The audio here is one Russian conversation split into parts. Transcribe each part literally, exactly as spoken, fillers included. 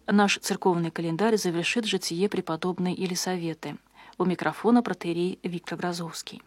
Наш церковный календарь завершит житие преподобной Елисаветы. У микрофона протоиерей Виктор Грозовский.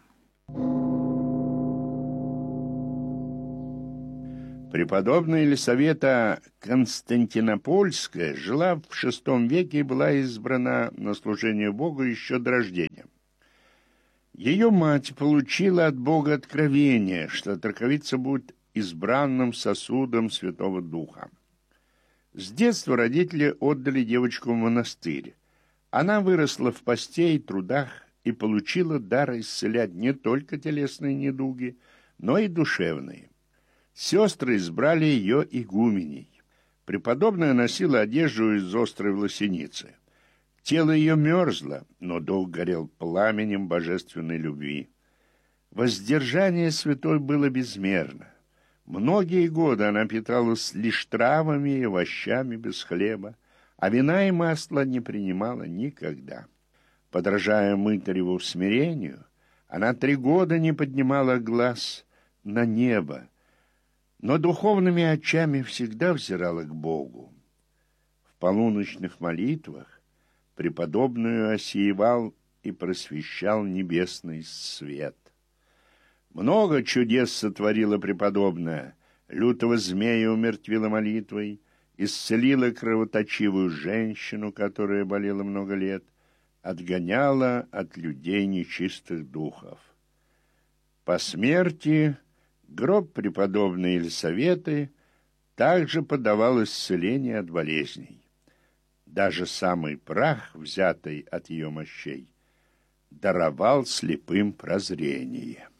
Преподобная Елисавета Константинопольская жила в шестом веке и была избрана на служение Богу еще до рождения. Ее мать получила от Бога откровение, что траковица будет избранным сосудом Святого Духа. С детства родители отдали девочку в монастырь. Она выросла в посте и трудах и получила дар исцелять не только телесные недуги, но и душевные. Сестры избрали ее игуменей. Преподобная носила одежду из острой власеницы. Тело ее мерзло, но дух горел пламенем божественной любви. Воздержание святой было безмерно. Многие годы она питалась лишь травами и овощами без хлеба, а вина и масла не принимала никогда. Подражая мытареву смирению, она три года не поднимала глаз на небо, но духовными очами всегда взирала к Богу. В полуночных молитвах преподобную осеивал и просвещал небесный свет. Много чудес сотворила преподобная, лютого змея умертвила молитвой, исцелила кровоточивую женщину, которая болела много лет, отгоняла от людей нечистых духов. По смерти гроб преподобной Елисаветы также подавал исцеление от болезней. Даже самый прах, взятый от ее мощей, даровал слепым прозрение.